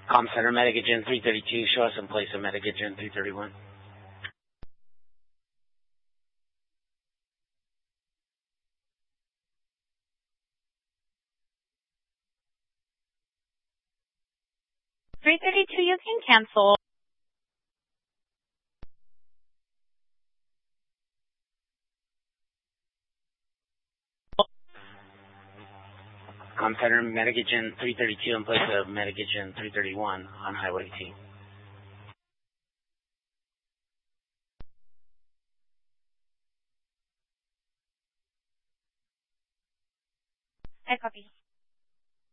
Com Center, Medicagen 332. Show us in place of Medicagen 331. You can cancel. Com Center, Medicagen 332 in place of Medicagen 331 on Highway 18. I copy.